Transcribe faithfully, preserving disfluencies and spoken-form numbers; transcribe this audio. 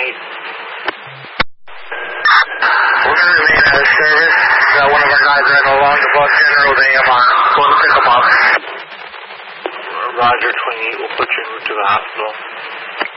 twenty-eight. We're going to remain out of service. Uh, one of our guys ran along the bus general with A M R. Going to pick them up. Roger, twenty-eight. We'll put you in route to the hospital.